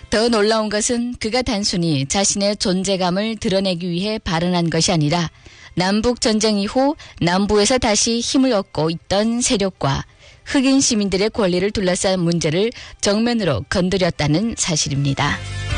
더 놀라운 것은 그가 단순히 자신의 존재감을 드러내기 위해 발언한 것이 아니라 남북전쟁 이후 남부에서 다시 힘을 얻고 있던 세력과 흑인 시민들의 권리를 둘러싼 문제를 정면으로 건드렸다는 사실입니다.